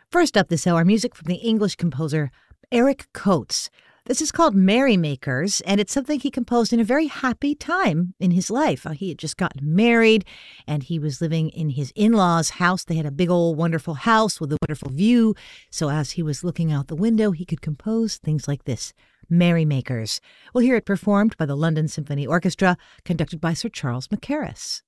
First up this hour, music from the English composer Eric Coates. This is called Merrymakers, and it's something he composed in a very happy time in his life. He had just gotten married, and he was living in his in-laws' house. They had a big old wonderful house with a wonderful view. So as he was looking out the window, he could compose things like this, Merrymakers. We'll hear it performed by the London Symphony Orchestra, conducted by Sir Charles Mackerras.